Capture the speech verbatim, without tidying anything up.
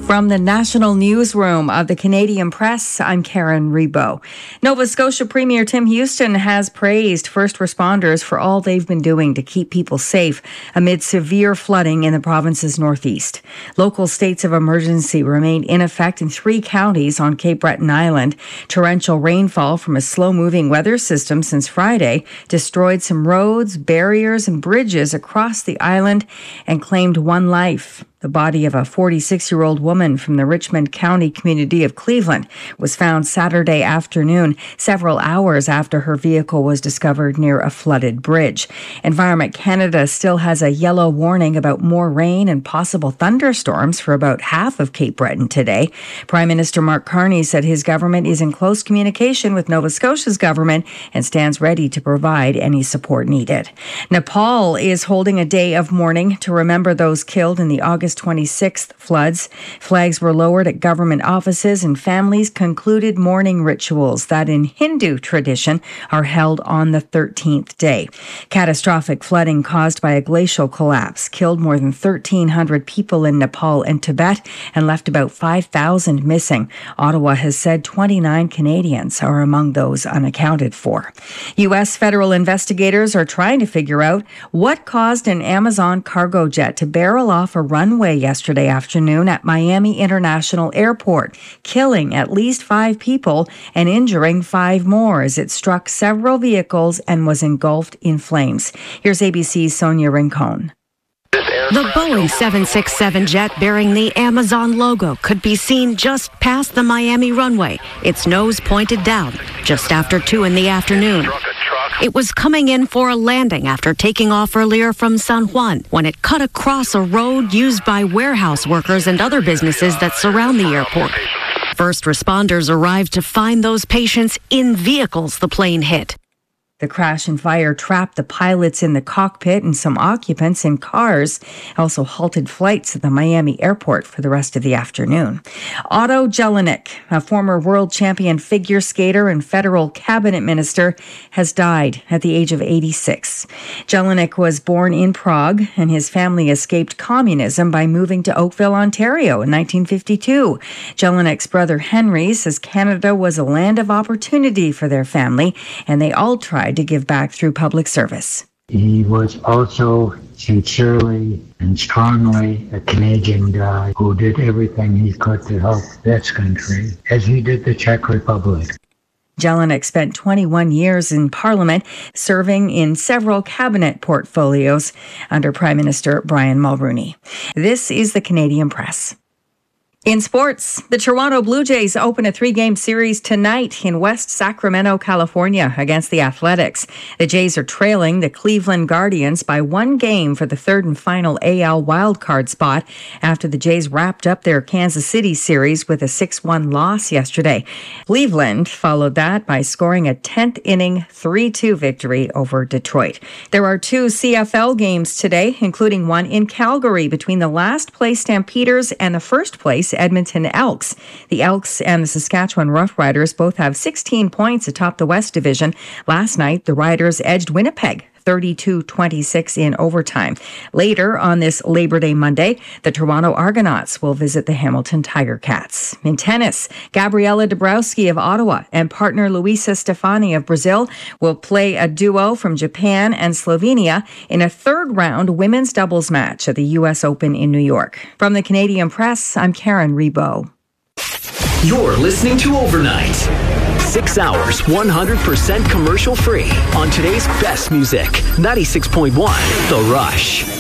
From the National Newsroom of the Canadian Press, I'm Karen Rebo. Nova Scotia Premier Tim Houston has praised first responders for all they've been doing to keep people safe amid severe flooding in the province's northeast. Local states of emergency remain in effect in three counties on Cape Breton Island. Torrential rainfall from a slow-moving weather system since Friday destroyed some roads, barriers, and bridges across the island and claimed one life. The body of a forty-six-year-old woman from the Richmond County community of Cleveland was found Saturday afternoon, several hours after her vehicle was discovered near a flooded bridge. Environment Canada still has a yellow warning about more rain and possible thunderstorms for about half of Cape Breton today. Prime Minister Mark Carney said his government is in close communication with Nova Scotia's government and stands ready to provide any support needed. Nepal is holding a day of mourning to remember those killed in the August twenty-sixth floods. Flags were lowered at government offices and families concluded mourning rituals that in Hindu tradition are held on the thirteenth day. Catastrophic flooding caused by a glacial collapse killed more than thirteen hundred people in Nepal and Tibet and left about five thousand missing. Ottawa has said twenty-nine Canadians are among those unaccounted for. U S federal investigators are trying to figure out what caused an Amazon cargo jet to barrel off a runway yesterday afternoon at Miami International Airport, killing at least five people and injuring five more as it struck several vehicles and was engulfed in flames. Here's A B C's Sonia Rincon. The Boeing seven sixty-seven jet bearing the Amazon logo could be seen just past the Miami runway, its nose pointed down, just after two in the afternoon. It was coming in for a landing after taking off earlier from San Juan when it cut across a road used by warehouse workers and other businesses that surround the airport. First responders arrived to find those patients in vehicles the plane hit. The crash and fire trapped the pilots in the cockpit and some occupants in cars. Also halted flights at the Miami airport for the rest of the afternoon. Otto Jelinek, a former world champion figure skater and federal cabinet minister, has died at the age of eighty-six. Jelinek was born in Prague, and his family escaped communism by moving to Oakville, Ontario in nineteen fifty-two. Jelinek's brother Henry says Canada was a land of opportunity for their family, and they all tried to give back through public service. He was also sincerely and strongly a Canadian guy who did everything he could to help this country, as he did the Czech Republic. Jelinek spent twenty-one years in Parliament, serving in several cabinet portfolios under Prime Minister Brian Mulroney. This is the Canadian Press. In sports, the Toronto Blue Jays open a three-game series tonight in West Sacramento, California against the Athletics. The Jays are trailing the Cleveland Guardians by one game for the third and final A L wildcard spot after the Jays wrapped up their Kansas City series with a six one loss yesterday. Cleveland followed that by scoring a tenth inning three two victory over Detroit. There are two C F L games today, including one in Calgary between the last-place Stampeders and the first-place Edmonton Elks. The Elks and the Saskatchewan Roughriders both have sixteen points atop the West Division. Last night, the Riders edged Winnipeg thirty-two twenty-six in overtime. Later on this Labor Day Monday, the Toronto Argonauts will visit the Hamilton Tiger Cats. In tennis, Gabriela Dabrowski of Ottawa and partner Luisa Stefani of Brazil will play a duo from Japan and Slovenia in a third-round women's doubles match at the U S Open in New York. From the Canadian Press, I'm Karen Rebo. You're listening to Overnight. Six hours, one hundred percent commercial free on today's best music. ninety-six point one The Rush.